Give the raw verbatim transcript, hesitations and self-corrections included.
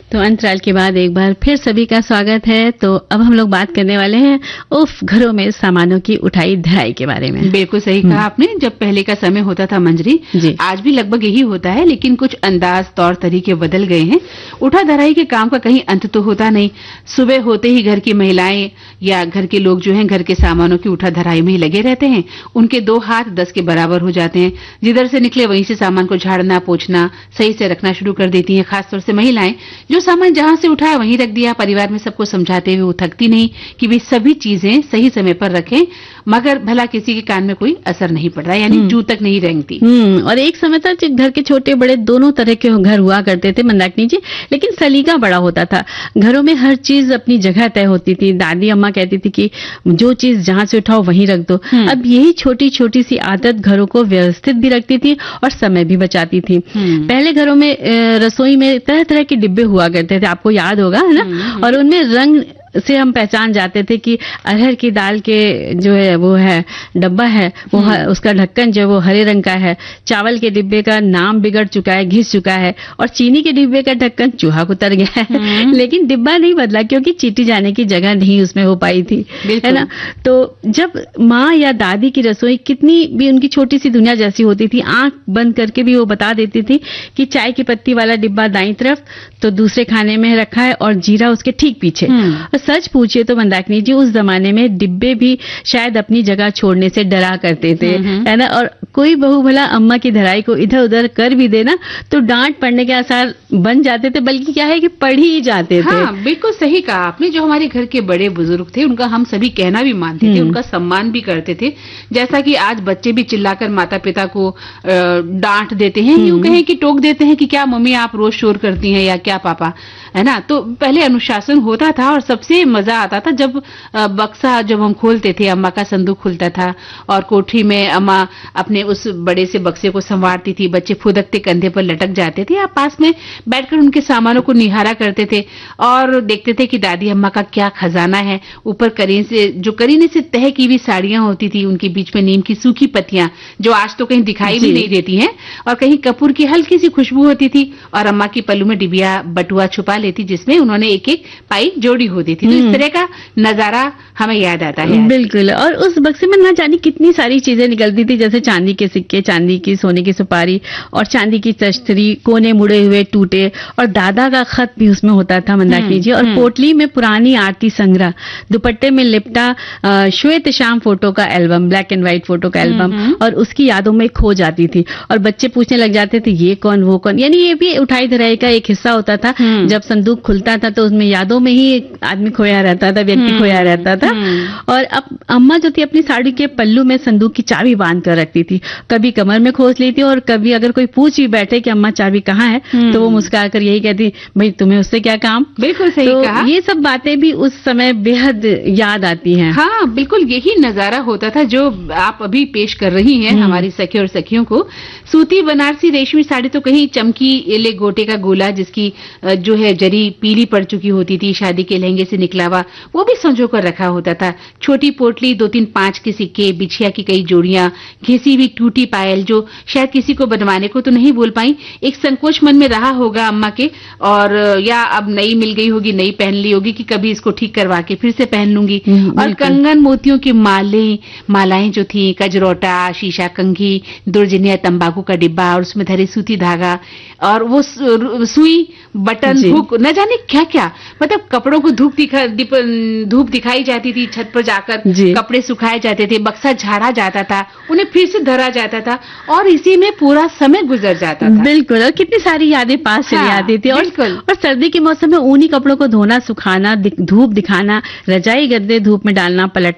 तो अंतराल के बाद एक बार फिर सभी का स्वागत है। तो अब हम लोग बात करने वाले हैं उफ घरों में सामानों की उठाई धराई के बारे में। बिल्कुल सही कहा आपने। जब पहले का समय होता था मंजरी, आज भी लगभग यही होता है, लेकिन कुछ अंदाज तौर तरीके बदल गए हैं। उठा धराई के काम का कहीं अंत तो होता नहीं। सुबह होते ही घर की महिलाएं या घर के लोग जो हैं घर के सामानों की उठा धराई में ही लगे रहते हैं। उनके दो हाथ दस के बराबर हो जाते हैं। जिधर से निकले वहीं से सामान को झाड़ना पोंछना सही से रखना शुरू कर देती हैं। खासतौर से महिलाएं जो सामान जहां से उठाया वहीं रख दिया। परिवार में सबको समझाते हुए वो थकती नहीं कि वे सभी चीजें सही समय पर रखें, मगर भला किसी के कान में कोई असर नहीं पड़ रहा, यानी जू तक नहीं रेंगती। और एक समय तक घर के छोटे बड़े दोनों तरह के घर हुआ करते थे मंदाकिनी जी, लेकिन सलीका बड़ा होता था। घरों में हर चीज अपनी जगह तय होती थी। दादी अम्मा कहती थी कि जो चीज जहां से उठाओ वहीं रख दो। अब यही छोटी छोटी सी आदत घरों को व्यवस्थित भी रखती थी और समय भी बचाती थी। पहले घरों में रसोई में तरह तरह के डिब्बे हुआ करते थे, आपको याद होगा है ना, और उनमें रंग से हम पहचान जाते थे कि अरहर की दाल के जो है वो है डब्बा है वो उसका ढक्कन जो वो हरे रंग का है। चावल के डिब्बे का नाम बिगड़ चुका है, घिस चुका है, और चीनी के डिब्बे का ढक्कन चूहा कुतर गया है, लेकिन डिब्बा नहीं बदला क्योंकि चीटी जाने की जगह नहीं उसमें हो पाई थी, है ना। तो जब माँ या दादी की रसोई कितनी भी उनकी छोटी सी दुनिया जैसी होती थी, आंख बंद करके भी वो बता देती थी कि चाय की पत्ती वाला डिब्बा दाईं तरफ तो दूसरे खाने में रखा है और जीरा उसके ठीक पीछे। सच पूछिए तो मंदाकिनी जी उस जमाने में डिब्बे भी शायद अपनी जगह छोड़ने से डरा करते थे, है ना। और कोई बहू भला अम्मा की धराई को इधर उधर कर भी देना तो डांट पड़ने के आसार बन जाते थे, बल्कि क्या है कि पढ़ ही जाते थे। हाँ, बिल्कुल सही कहा आपने। जो हमारे घर के बड़े बुजुर्ग थे उनका हम सभी कहना भी मानते थे, उनका सम्मान भी करते थे। जैसा कि आज बच्चे भी चिल्लाकर माता पिता को डांट देते हैं, यूं कहें कि टोक देते हैं कि क्या मम्मी आप रोज शोर करती हैं या क्या पापा, है ना। तो पहले अनुशासन होता था और सबसे मजा आता था जब बक्सा जब हम खोलते थे, अम्मा का संदूक खुलता था और कोठरी में अम्मा अपने उस बड़े से बक्से को संवारती थी। बच्चे फुदकते कंधे पर लटक जाते थे, आप पास में बैठकर उनके सामानों को निहारा करते थे और देखते थे कि दादी अम्मा का क्या खजाना है। ऊपर करीन से जो करीने से तह की हुई साड़ियां होती थी, उनके बीच में नीम की सूखी पत्तियां जो आज तो कहीं दिखाई भी नहीं देती हैं, और कहीं कपूर की हल्की सी खुशबू होती थी, और अम्मा की पल्लू में डिबिया बटुआ छुपा लेती जिसमें उन्होंने एक एक पाई जोड़ी होती थी। तो इस तरह का नजारा हमें याद आता है। बिल्कुल। और उस बक्से में ना जाने कितनी सारी चीजें निकलती थी, जैसे चांदी के सिक्के, चांदी की सोने की सुपारी और चांदी की तश्तरी, कोने मुड़े हुए टूटे, और दादा का खत भी उसमें होता था मंदाकिनी जी। और पोटली में पुरानी आरती संग्रह, दुपट्टे में लिपटा श्वेत श्याम फोटो का album, black and white photo का एल्बम, और उसकी यादों में खो जाती थी। और बच्चे पूछने लग जाते थे ये कौन वो कौन, यानी ये भी उठाई धराई का एक हिस्सा होता था। जब संदूक खुलता था तो उसमें यादों में ही एक आदमी खोया रहता था, व्यक्ति खोया रहता था। और अब अम्मा जो थी अपनी साड़ी के पल्लू में संदूक की चाबी बांध कर रखती थी, कभी कमर में खोस लेती और कभी अगर कोई पूछ भी बैठे कि अम्मा चाबी कहाँ है तो वो मुस्कुरा कर यही कहती भाई तुम्हें उससे क्या काम। बिल्कुल सही तो कहा। ये सब बातें भी उस समय बेहद याद आती हैं। हाँ, बिल्कुल यही नजारा होता था जो आप अभी पेश कर रही हैं हमारी सखी और सखियों को। सूती बनारसी रेशमी साड़ी तो कहीं चमकी एले गोटे का गोला जिसकी जो है जरी पीली पड़ चुकी होती थी, शादी के लहंगे से निकला हुआ, वो भी संजो कर रखा होता था। छोटी पोटली, दो तीन पांच के सिक्के, बिछिया की कई जोड़ियां, घिसी हुई टूटी पायल जो शायद किसी को बनवाने को तो नहीं बोल पाई, एक संकोच मन में रहा होगा अम्मा के, और या अब नई मिल गई होगी, नई पहन ली होगी कि कभी इसको ठीक करवा के फिर से पहन लूंगी। और कंगन मोतियों की माले मालाएं जो थी, कजरोटा, शीशा कंघी, दुर्जनिया तंबाकू का डिब्बा और उसमें धरे सूती धागा, और वो सुई, बटन, हुक, न जाने क्या क्या, मतलब कपड़ों को धूप दिखा धूप दिखाई जाती थी, छत पर जाकर कपड़े सुखाए जाते थे, बक्सा झाड़ा जाता था, उन्हें फिर से धरा जाता था, और इसी में पूरा समय गुजर जाता था। बिल्कुल। और कितनी सारी यादें पास चली आती थी। और, और सर्दी के मौसम में ऊनी कपड़ों को धोना, सुखाना, धूप दिखाना, रजाई गद्दे धूप में डालना, पलट